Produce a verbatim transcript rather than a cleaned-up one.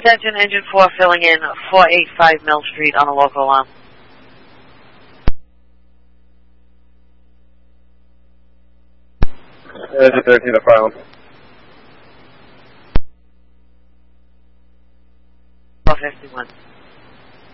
Attention, engine four filling in four eighty-five Mill Street on a local alarm. Engine thirteen to file. four fifty-one.